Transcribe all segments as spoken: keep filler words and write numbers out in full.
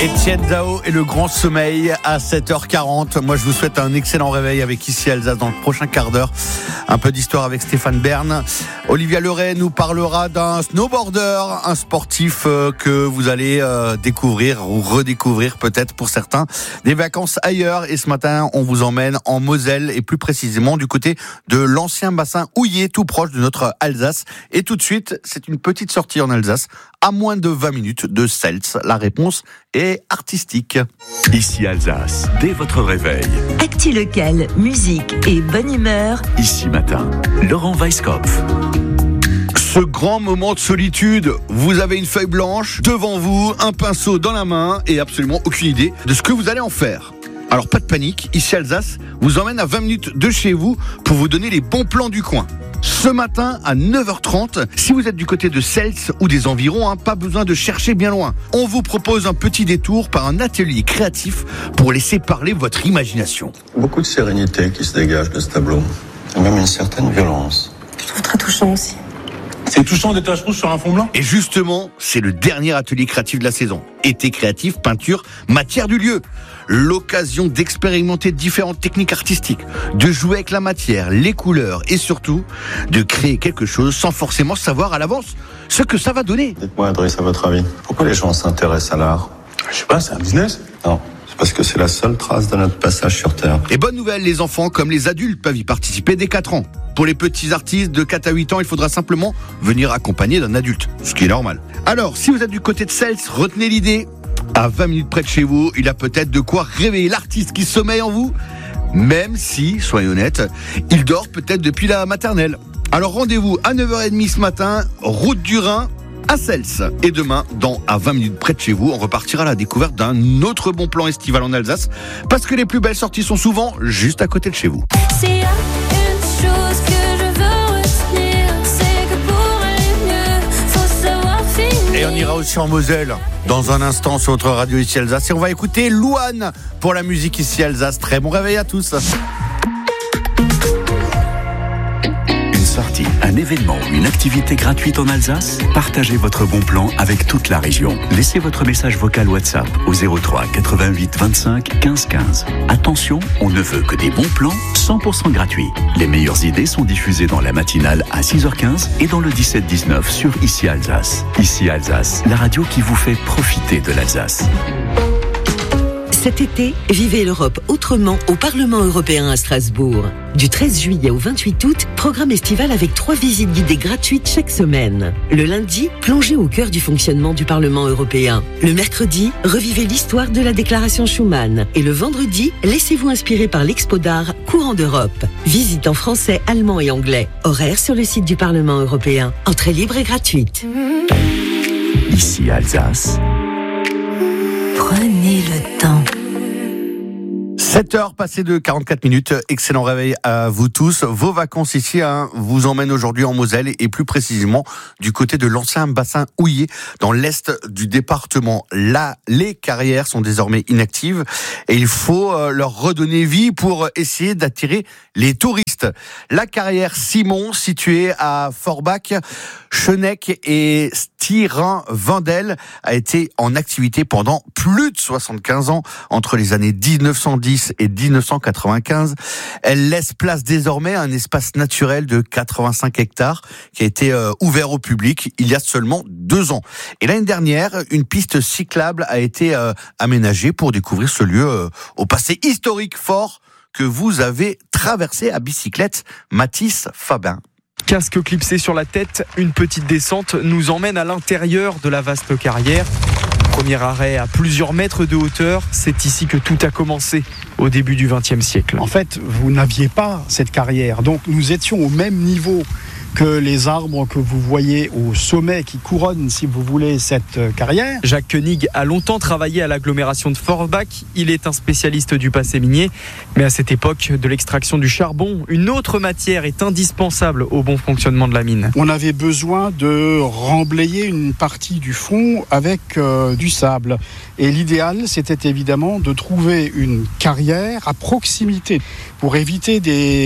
Étienne Dao et le grand sommeil à sept heures quarante. Moi, je vous souhaite un excellent réveil avec Ici Alsace dans le prochain quart d'heure. Un peu d'histoire avec Stéphane Bern. Olivia Leray nous parlera d'un snowboarder, un sportif que vous allez découvrir ou redécouvrir peut-être pour certains. Des vacances ailleurs. Et ce matin, on vous emmène en Moselle et plus précisément du côté de l'ancien bassin houillé, tout proche de notre Alsace. Et tout de suite, c'est une petite sortie en Alsace à moins de vingt minutes de Seltz. La réponse est artistique. Ici Alsace, dès votre réveil. Actu local, musique et bonne humeur. Ici matin, Laurent Weisskopf. Ce grand moment de solitude, vous avez une feuille blanche devant vous, un pinceau dans la main et absolument aucune idée de ce que vous allez en faire. Alors pas de panique, Ici Alsace vous emmène à vingt minutes de chez vous pour vous donner les bons plans du coin. Ce matin à neuf heures trente, si vous êtes du côté de Seltz ou des environs, hein, pas besoin de chercher bien loin. On vous propose un petit détour par un atelier créatif pour laisser parler votre imagination. Beaucoup de sérénité qui se dégage de ce tableau, et même une certaine violence. Je trouve très touchant aussi. C'est touchant des taches rouges sur un fond blanc ? Et justement, c'est le dernier atelier créatif de la saison. Été créatif, peinture, matière du lieu. L'occasion d'expérimenter différentes techniques artistiques, de jouer avec la matière, les couleurs et surtout de créer quelque chose sans forcément savoir à l'avance ce que ça va donner. Dites-moi, Adresse, à votre avis, pourquoi les gens s'intéressent à l'art ? Je sais pas, c'est un business ? Non. Parce que c'est la seule trace de notre passage sur Terre. Et bonne nouvelle, les enfants comme les adultes peuvent y participer dès quatre ans. Pour les petits artistes de quatre à huit ans, il faudra simplement venir accompagné d'un adulte, ce qui est normal. Alors, si vous êtes du côté de Seltz, retenez l'idée. À vingt minutes près de chez vous, il a peut-être de quoi réveiller l'artiste qui sommeille en vous, même si, soyons honnêtes, il dort peut-être depuis la maternelle. Alors rendez-vous à neuf heures trente ce matin, route du Rhin, à Seltz. Et demain, dans à vingt minutes près de chez vous, on repartira à la découverte d'un autre bon plan estival en Alsace, parce que les plus belles sorties sont souvent juste à côté de chez vous. S'il y a une chose que je veux retenir, c'est que pour aller mieux, faut savoir finir. Et on ira aussi en Moselle dans un instant sur votre radio Ici Alsace. Et on va écouter Louane pour la musique Ici Alsace. Très bon réveil à tous. Sortie, un événement ou une activité gratuite en Alsace, partagez votre bon plan avec toute la région. Laissez votre message vocal WhatsApp au zéro trois quatre-vingt-huit vingt-cinq quinze quinze. Attention, on ne veut que des bons plans cent pour cent gratuits. Les meilleures idées sont diffusées dans la matinale à six heures quinze et dans le dix-sept dix-neuf sur Ici Alsace. Ici Alsace, la radio qui vous fait profiter de l'Alsace. Cet été, vivez l'Europe autrement au Parlement européen à Strasbourg. Du treize juillet au vingt-huit août, programme estival avec trois visites guidées gratuites chaque semaine. Le lundi, plongez au cœur du fonctionnement du Parlement européen. Le mercredi, revivez l'histoire de la déclaration Schuman. Et le vendredi, laissez-vous inspirer par l'expo d'art Courant d'Europe. Visite en français, allemand et anglais. Horaire sur le site du Parlement européen. Entrée libre et gratuite. Ici Alsace. Prenez le temps. sept heures passées de quarante-quatre minutes. Excellent réveil à vous tous. Vos vacances ici hein, vous emmènent aujourd'hui en Moselle et plus précisément du côté de l'ancien bassin houillé dans l'est du département. Là, les carrières sont désormais inactives et il faut euh, leur redonner vie pour essayer d'attirer les touristes. La carrière Simon, située à Forbach, Schöneck et Stirin-Wendel, a été en activité pendant plus de soixante-quinze ans, entre les années dix-neuf cent dix et dix-neuf cent quatre-vingt-quinze. Elle laisse place désormais à un espace naturel de quatre-vingt-cinq hectares qui a été euh, ouvert au public il y a seulement deux ans. Et l'année dernière, une piste cyclable a été euh, aménagée pour découvrir ce lieu euh, au passé historique fort que vous avez traversé à bicyclette. Mathis Fabin. Casque clipsé sur la tête, une petite descente nous emmène à l'intérieur de la vaste carrière. Premier arrêt à plusieurs mètres de hauteur, c'est ici que tout a commencé au début du vingtième siècle. En fait, vous n'aviez pas cette carrière, donc nous étions au même niveau que les arbres que vous voyez au sommet qui couronnent, si vous voulez, cette carrière. Jacques Koenig a longtemps travaillé à l'agglomération de Forbach. Il est un spécialiste du passé minier. Mais à cette époque de l'extraction du charbon, une autre matière est indispensable au bon fonctionnement de la mine. On avait besoin de remblayer une partie du fond avec euh, du sable. Et l'idéal, c'était évidemment de trouver une carrière à proximité pour éviter des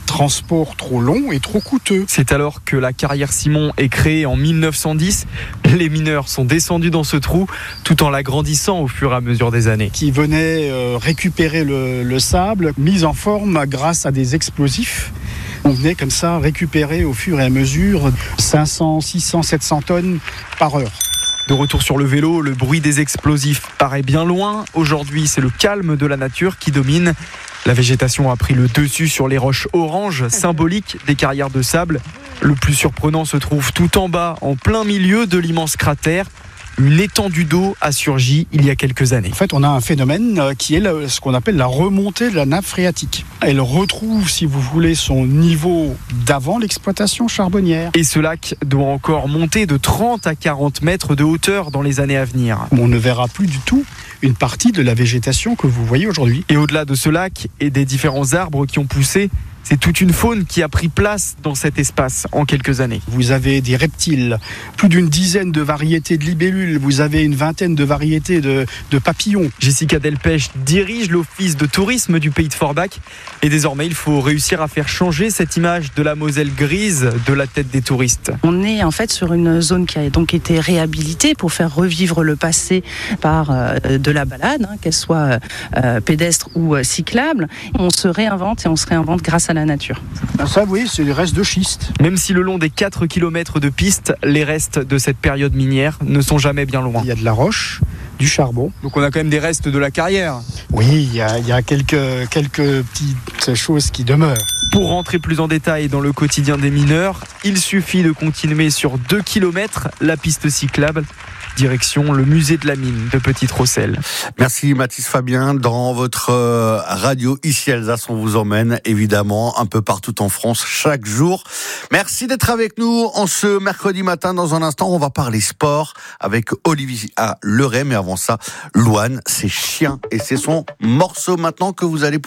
transport trop long et trop coûteux. C'est alors que la carrière Simon est créée en mille neuf cent dix. Les mineurs sont descendus dans ce trou tout en l'agrandissant au fur et à mesure des années. Qui venaient euh, récupérer le, le sable, mis en forme grâce à des explosifs. On venait comme ça récupérer au fur et à mesure cinq cents, six cents, sept cents tonnes par heure. De retour sur le vélo, le bruit des explosifs paraît bien loin. Aujourd'hui, c'est le calme de la nature qui domine. La végétation a pris le dessus sur les roches oranges, symboliques des carrières de sable. Le plus surprenant se trouve tout en bas, en plein milieu de l'immense cratère. Une étendue d'eau a surgi il y a quelques années. En fait, on a un phénomène qui est ce qu'on appelle la remontée de la nappe phréatique. Elle retrouve, si vous voulez, son niveau d'avant l'exploitation charbonnière. Et ce lac doit encore monter de trente à quarante mètres de hauteur dans les années à venir. On ne verra plus du tout une partie de la végétation que vous voyez aujourd'hui. Et au-delà de ce lac et des différents arbres qui ont poussé, c'est toute une faune qui a pris place dans cet espace en quelques années. Vous avez des reptiles, plus d'une dizaine de variétés de libellules, vous avez une vingtaine de variétés de, de papillons. Jessica Delpech dirige l'office de tourisme du pays de Forbach et désormais il faut réussir à faire changer cette image de la Moselle grise de la tête des touristes. On est en fait sur une zone qui a donc été réhabilitée pour faire revivre le passé par euh, de la balade, hein, qu'elle soit euh, pédestre ou euh, cyclable. On se réinvente et on se réinvente grâce à la nature. Ça, oui, c'est des restes de schiste. Même si le long des quatre kilomètres de piste, les restes de cette période minière ne sont jamais bien loin. Il y a de la roche, du charbon. Donc on a quand même des restes de la carrière. Oui, il y a, il y a quelques, quelques petites choses qui demeurent. Pour rentrer plus en détail dans le quotidien des mineurs, il suffit de continuer sur deux kilomètres la piste cyclable. Direction le musée de la mine de Petite-Rosselle. Merci Mathis Fabien. Dans votre radio ici Alsace, on vous emmène évidemment un peu partout en France chaque jour. Merci d'être avec nous en ce mercredi matin. Dans un instant, on va parler sport avec Olivier à Leray. Mais avant ça, Louane, c'est Chien et c'est son morceau maintenant que vous allez pouvoir